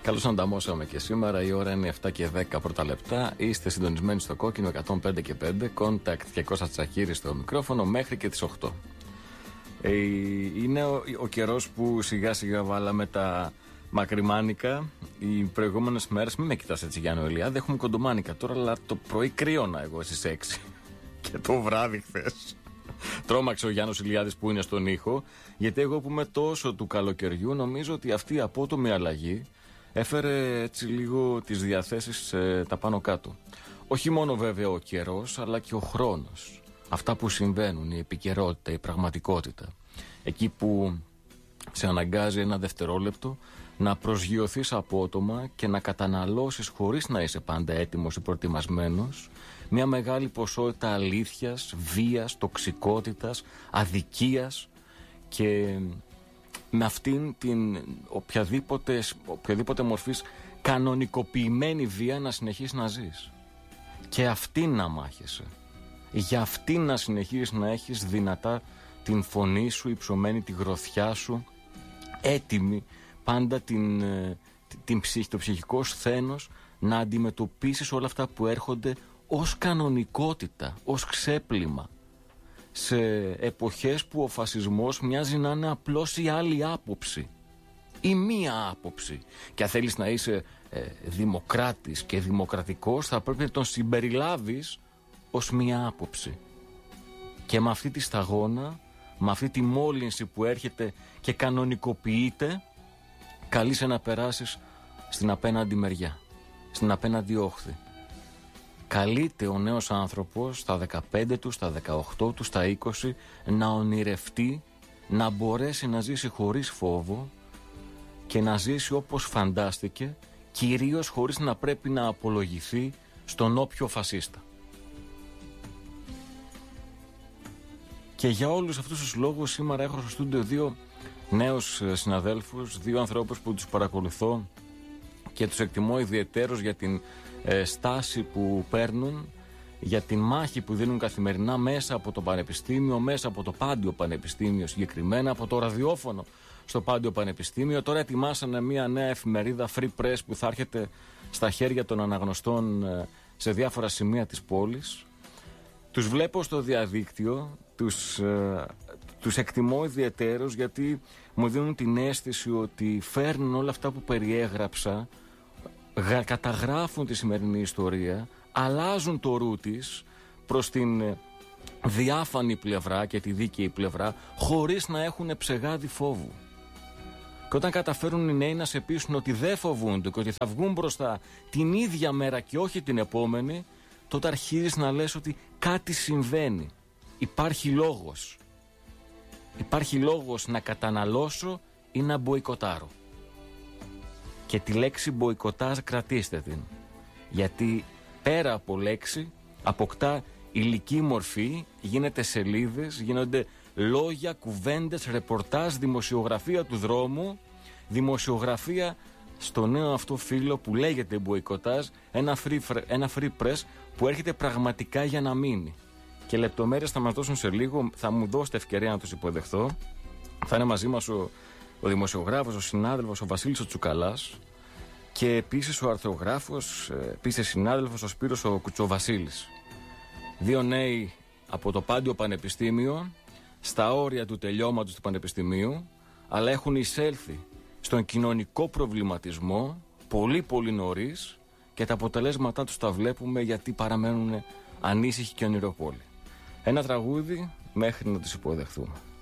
Καλώς ανταμώσαμε και σήμερα. Η ώρα είναι 7 και 10 πρώτα λεπτά. Είστε συντονισμένοι στο κόκκινο 105 και 5. Contact και Κώστας Τσακίρης στο μικρόφωνο μέχρι και τις 8. Είναι ο καιρός που σιγά σιγά βάλαμε τα μακριμάνικα. Οι προηγούμενες μέρες, μην με κοιτάς έτσι Γιάννη Ελιάδη, έχουμε κοντομάνικα τώρα, αλλά το πρωί κρύωνα εγώ στις 6. Και το βράδυ χθες τρόμαξε ο Γιάννος Ηλιάδης που είναι στον ήχο, γιατί εγώ που είμαι τόσο του καλοκαιριού νομίζω ότι αυτή η απότομη αλλαγή έφερε έτσι λίγο τις διαθέσεις τα πάνω κάτω. Όχι μόνο βέβαια ο καιρός, αλλά και ο χρόνος. Αυτά που συμβαίνουν, η επικαιρότητα, η πραγματικότητα. Εκεί που σε αναγκάζει ένα δευτερόλεπτο να προσγειωθείς απότομα και να καταναλώσεις χωρίς να είσαι πάντα έτοιμος ή προετοιμασμένος μια μεγάλη ποσότητα αλήθειας, βίας, τοξικότητας, αδικίας και με αυτήν την οποιαδήποτε μορφής κανονικοποιημένη βία να συνεχίσεις να ζεις. Και αυτήν να μάχεσαι. Για αυτήν να συνεχίσεις να έχεις δυνατά την φωνή σου, υψωμένη τη γροθιά σου, έτοιμη πάντα το ψυχικό σθένος να αντιμετωπίσεις όλα αυτά που έρχονται ως κανονικότητα, ως ξέπλυμα, σε εποχές που ο φασισμός μοιάζει να είναι απλώς η άλλη άποψη ή μία άποψη. Και αν θέλεις να είσαι δημοκράτης και δημοκρατικός, θα πρέπει να τον συμπεριλάβεις ως μία άποψη. Και με αυτή τη σταγόνα, με αυτή τη μόλυνση που έρχεται και κανονικοποιείται, καλείσαι να περάσεις στην απέναντι μεριά, στην απέναντι όχθη. Καλείται ο νέος άνθρωπος στα 15 του, στα 18 του, στα 20 να ονειρευτεί, να μπορέσει να ζήσει χωρίς φόβο και να ζήσει όπως φαντάστηκε, κυρίως χωρίς να πρέπει να απολογηθεί στον όποιο φασίστα. Και για όλους αυτούς τους λόγους σήμερα έχω στο στούντιο δύο νέους συναδέλφους, δύο ανθρώπους που τους παρακολουθώ και τους εκτιμώ ιδιαιτέρως για την στάση που παίρνουν, για την μάχη που δίνουν καθημερινά μέσα από το Πανεπιστήμιο, μέσα από το Πάντιο Πανεπιστήμιο συγκεκριμένα, από το ραδιόφωνο στο Πάντιο Πανεπιστήμιο. Τώρα ετοιμάσανε μια νέα εφημερίδα Free Press που θα έρχεται στα χέρια των αναγνωστών σε διάφορα σημεία της πόλης. Τους βλέπω στο διαδίκτυο, τους εκτιμώ ιδιαιτέρως γιατί μου δίνουν την αίσθηση ότι φέρνουν όλα αυτά που περιέγραψα, καταγράφουν τη σημερινή ιστορία, αλλάζουν το ρου της προς την διάφανη πλευρά και τη δίκαιη πλευρά, χωρίς να έχουν ψεγάδι φόβου. Και όταν καταφέρουν οι νέοι να σε πείσουν ότι δεν φοβούνται και ότι θα βγουν μπροστά την ίδια μέρα και όχι την επόμενη, τότε αρχίζεις να λες ότι κάτι συμβαίνει. Υπάρχει λόγος. Υπάρχει λόγος να καταναλώσω ή να μποϊκοτάρω. Και τη λέξη μποϊκοτάζ κρατήστε την. Γιατί πέρα από λέξη αποκτά υλική μορφή, γίνεται σελίδες, γίνονται λόγια, κουβέντες, ρεπορτάζ, δημοσιογραφία του δρόμου, δημοσιογραφία στο νέο αυτό φύλλο που λέγεται μποϊκοτάζ, ένα free press που έρχεται πραγματικά για να μείνει. Και λεπτομέρειες θα μας δώσουν σε λίγο, θα μου δώσετε ευκαιρία να τους υποδεχθώ. Θα είναι μαζί μας ο δημοσιογράφος, ο συνάδελφος, ο Βασίλης ο Τσουκαλάς και επίσης ο αρθρογράφος, επίσης συνάδελφος, ο Σπύρος ο Κουτσοβασίλης. Δύο νέοι από το Πάντιο Πανεπιστήμιο, στα όρια του τελειώματος του Πανεπιστημίου, αλλά έχουν εισέλθει στον κοινωνικό προβληματισμό πολύ πολύ νωρίς και τα αποτελέσματά τους τα βλέπουμε γιατί παραμένουν ανήσυχοι και ονειροπόλοι. Ένα τραγούδι μέχρι να τους υποδεχθούμε.